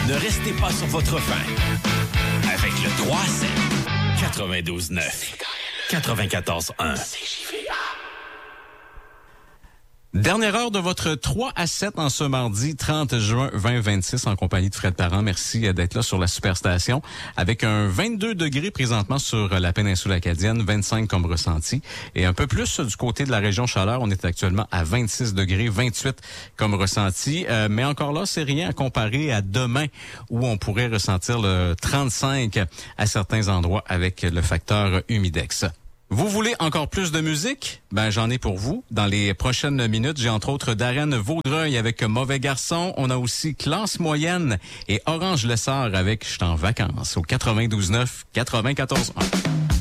Ne restez pas sur votre faim. Avec le 3 à 7, 92.9, 94.1. Dernière heure de votre 3 à 7 en ce mardi 30 juin 2026 en compagnie de Fred Parent. Merci d'être là sur la Superstation avec un 22 degrés présentement sur la péninsule acadienne, 25 comme ressenti. Et un peu plus du côté de la région Chaleur, on est actuellement à 26 degrés, 28 comme ressenti. Mais encore là, c'est rien à comparer à demain où on pourrait ressentir le 35 à certains endroits avec le facteur humidex. Vous voulez encore plus de musique? Ben, j'en ai pour vous. Dans les prochaines minutes, j'ai entre autres Darren Vaudreuil avec Mauvais Garçon. On a aussi Classe Moyenne et Orange Lessard avec Je suis en vacances au 92.9, 94.1.